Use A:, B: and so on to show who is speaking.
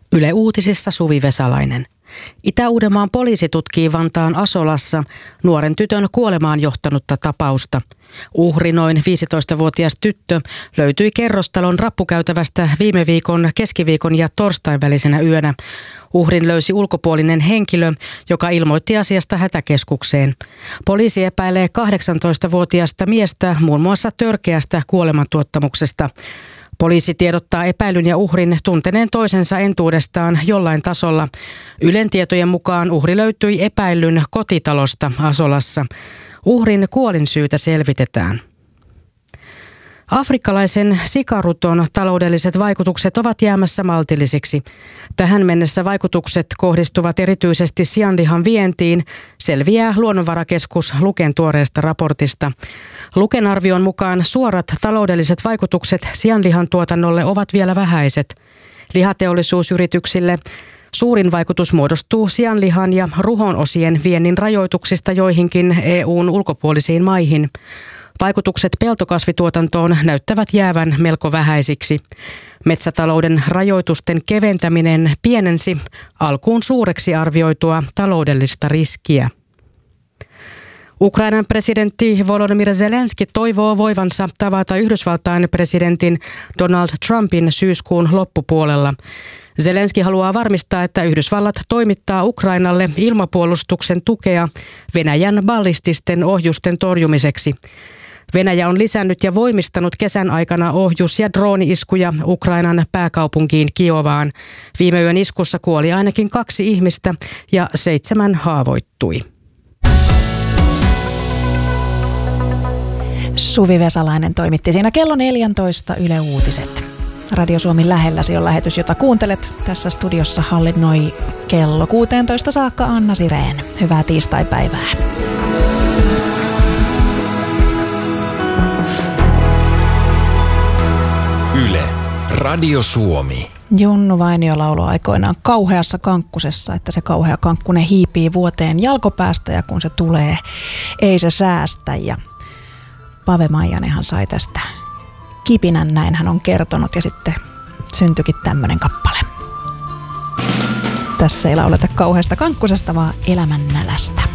A: Yle Uutisissa Suvi Vesalainen. Itä-Uudenmaan poliisi tutkii Vantaan Asolassa nuoren tytön kuolemaan johtanutta tapausta. Uhri, noin 15-vuotias tyttö, löytyi kerrostalon rappukäytävästä viime viikon keskiviikon ja torstain välisenä yönä. Uhrin löysi ulkopuolinen henkilö, joka ilmoitti asiasta hätäkeskukseen. Poliisi epäilee 18-vuotiasta miestä muun muassa törkeästä kuolemantuottamuksesta. Poliisi tiedottaa epäilyn ja uhrin tunteneen toisensa entuudestaan jollain tasolla. Ylen tietojen mukaan uhri löytyi epäillyn kotitalosta Asolassa. Uhrin kuolinsyytä selvitetään. Afrikkalaisen sikaruton taloudelliset vaikutukset ovat jäämässä maltillisiksi. Tähän mennessä vaikutukset kohdistuvat erityisesti sianlihan vientiin, selviää Luonnonvarakeskus Luken tuoreesta raportista. Luken arvion mukaan suorat taloudelliset vaikutukset sianlihan tuotannolle ovat vielä vähäiset. Lihateollisuusyrityksille suurin vaikutus muodostuu sianlihan ja ruhon osien viennin rajoituksista joihinkin EU:n ulkopuolisiin maihin. Vaikutukset peltokasvituotantoon näyttävät jäävän melko vähäisiksi. Metsätalouden rajoitusten keventäminen pienensi alkuun suureksi arvioitua taloudellista riskiä. Ukrainan presidentti Volodymyr Zelenski toivoo voivansa tavata Yhdysvaltain presidentin Donald Trumpin syyskuun loppupuolella. Zelenski haluaa varmistaa, että Yhdysvallat toimittaa Ukrainalle ilmapuolustuksen tukea Venäjän ballististen ohjusten torjumiseksi. Venäjä on lisännyt ja voimistanut kesän aikana ohjus- ja drooni-iskuja Ukrainan pääkaupunkiin Kiovaan. Viime yön iskussa kuoli ainakin 2 ihmistä ja 7 haavoittui.
B: Suvi Vesalainen toimitti siinä kello 14 Yle Uutiset. Radio Suomen lähelläsi on lähetys, jota kuuntelet. Tässä studiossa hallinnoi kello 16 saakka Anna Sireen. Hyvää tiistaipäivää.
C: Yle, Radio Suomi.
B: Junnu Vainio lauloi aikoinaan Kauheassa kankkusessa, että se kauhea kankkunen hiipii vuoteen jalkopäästä ja kun se tulee, ei se säästä. Ja Pave Maijanenhan sai tästä kipinän, näin hän on kertonut, ja sitten syntyikin tämmöinen kappale. Tässä ei lauleta kauheasta kankkusesta, vaan elämän nälästä.